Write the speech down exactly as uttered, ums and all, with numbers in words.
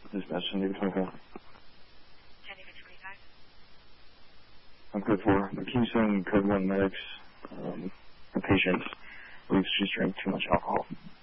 Dispatch, San Diego twenty-five. San Diego twenty-five. I'm code four. The Keystone Code one medics, um, the patient believes she's drank too much alcohol.